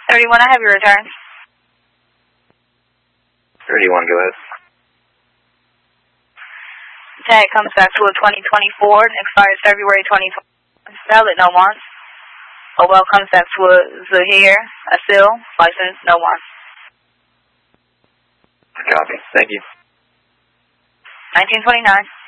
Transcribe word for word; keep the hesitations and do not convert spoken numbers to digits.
thirty-one, I have your return. thirty-one, go ahead. Tag comes back to a twenty twenty-four, expires February twenty twenty. Valid, no more. A well comes back to a Zahir, Asil, license, no more. Copy. Thank you. nineteen twenty-nine.